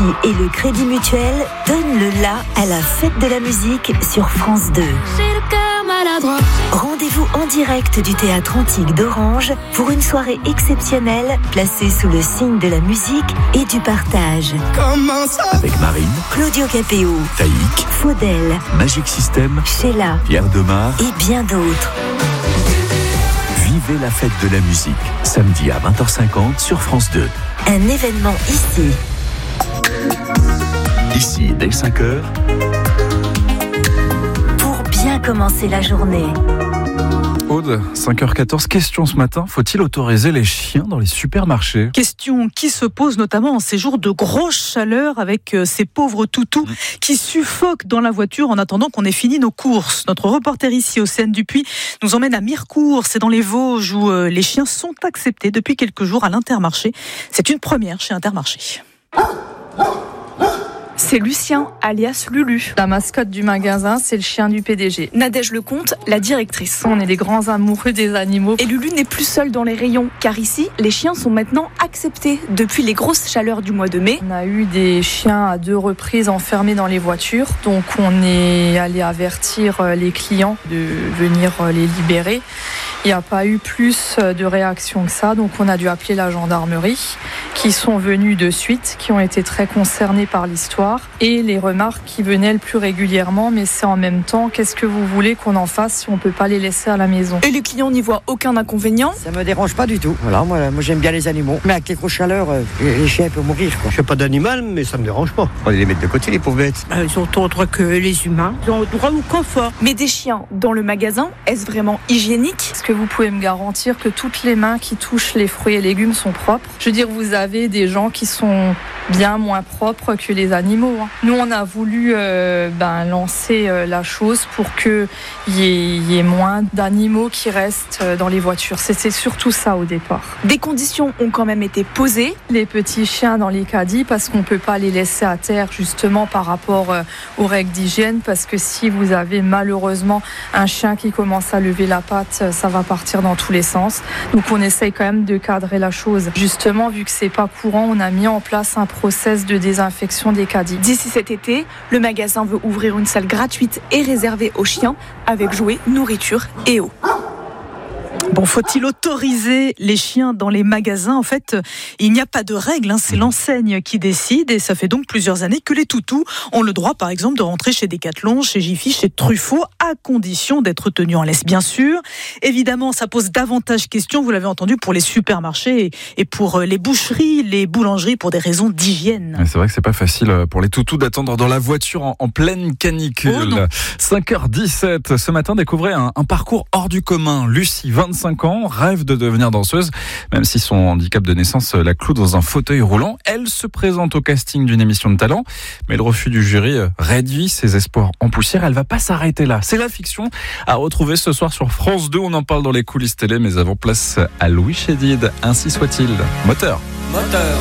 et le Crédit Mutuel donnent le la à la fête de la musique sur France 2. Rendez-vous en direct du Théâtre Antique d'Orange pour une soirée exceptionnelle placée sous le signe de la musique et du partage. Avec Marine, Claudio Capéo, Taïk, Faudel, Magic System, Sheila Pierre Demar et bien d'autres. Vivez la fête de la musique, samedi à 20h50 sur France 2. Un événement ici. Ici, dès 5h, Pour bien commencer la journée. Aude, 5h14, question ce matin, faut-il autoriser les chiens dans les supermarchés ? Question qui se pose notamment en ces jours de grosse chaleur avec ces pauvres toutous qui suffoquent dans la voiture en attendant qu'on ait fini nos courses. Notre reporter ici au CN du Puy nous emmène à Mirecourt, c'est dans les Vosges où les chiens sont acceptés depuis quelques jours à l'Intermarché. C'est une première chez Intermarché. C'est Lucien, alias Lulu. La mascotte du magasin, c'est le chien du PDG. Nadège Lecomte, la directrice. On est des grands amoureux des animaux. Et Lulu n'est plus seule dans les rayons, car ici, les chiens sont maintenant acceptés depuis les grosses chaleurs du mois de mai. On a eu des chiens à 2 reprises enfermés dans les voitures, donc on est allé avertir les clients de venir les libérer. Il n'y a pas eu plus de réactions que ça, donc on a dû appeler la gendarmerie, qui sont venus de suite, qui ont été très concernés par l'histoire. Et les remarques qui venaient le plus régulièrement, mais c'est en même temps, qu'est-ce que vous voulez qu'on en fasse si on ne peut pas les laisser à la maison ? Et les clients n'y voient aucun inconvénient. Ça me dérange pas du tout. Voilà, moi j'aime bien les animaux. Mais avec les grosses chaleurs, les chiens peuvent mourir, quoi. Je fais pas d'animal, mais ça me dérange pas. On va les mettre de côté, les pauvres bêtes. Ils ont autre que les humains. Ils ont droit au confort. Mais des chiens dans le magasin, est-ce vraiment hygiénique ? Est-ce que vous pouvez me garantir que toutes les mains qui touchent les fruits et légumes sont propres ? Je veux dire, vous avez des gens qui sont bien moins propres que les animaux. Nous, on a voulu lancer la chose pour qu'il y ait moins d'animaux qui restent dans les voitures. C'est surtout ça au départ. Des conditions ont quand même été posées. Les petits chiens dans les caddies, parce qu'on ne peut pas les laisser à terre justement par rapport aux règles d'hygiène, parce que si vous avez malheureusement un chien qui commence à lever la patte, ça va partir dans tous les sens. Donc on essaye quand même de cadrer la chose. Justement, vu que c'est pas courant, on a mis en place un process de désinfection des caddies. D'ici cet été, le magasin veut ouvrir une salle gratuite et réservée aux chiens avec jouets, nourriture et eau. Bon, faut-il autoriser les chiens dans les magasins ? En fait, il n'y a pas de règle, c'est l'enseigne qui décide et ça fait donc plusieurs années que les toutous ont le droit, par exemple, de rentrer chez Decathlon, chez Jiffy, chez Truffaut, à condition d'être tenus en laisse, bien sûr. Évidemment, ça pose davantage questions, vous l'avez entendu, pour les supermarchés et pour les boucheries, les boulangeries, pour des raisons d'hygiène. C'est vrai que c'est pas facile pour les toutous d'attendre dans la voiture en pleine canicule. 5h17, ce matin, découvrez un parcours hors du commun. Lucie, 25 ans, rêve de devenir danseuse, même si son handicap de naissance la cloue dans un fauteuil roulant. Elle se présente au casting d'une émission de talent, mais le refus du jury réduit ses espoirs en poussière. Elle va pas s'arrêter là. C'est la fiction à retrouver ce soir sur France 2. On en parle dans les coulisses télé, mais avant place à Louis Chédid. Ainsi soit-il. Moteur.